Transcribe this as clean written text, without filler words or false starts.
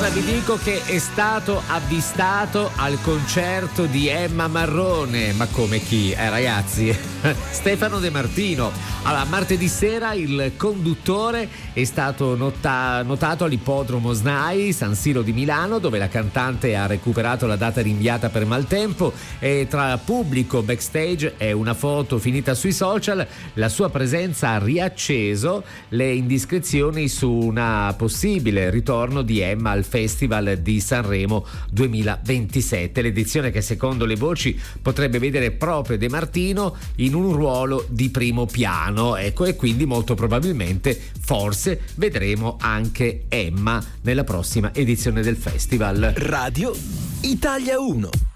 Allora vi dico che è stato avvistato al concerto di Emma Marrone. Ma come chi? Ragazzi, Stefano De Martino. Allora, martedì sera il conduttore è stato notato all'ippodromo SNAI San Siro di Milano, dove la cantante ha recuperato la data rinviata per maltempo, e tra pubblico, backstage e una foto finita sui social, la sua presenza ha riacceso le indiscrezioni su una possibile ritorno di Emma al Festival di Sanremo 2027, l'edizione che secondo le voci potrebbe vedere proprio De Martino in un ruolo di primo piano, ecco, e quindi molto probabilmente forse vedremo anche Emma nella prossima edizione del festival. Radio Italia 1.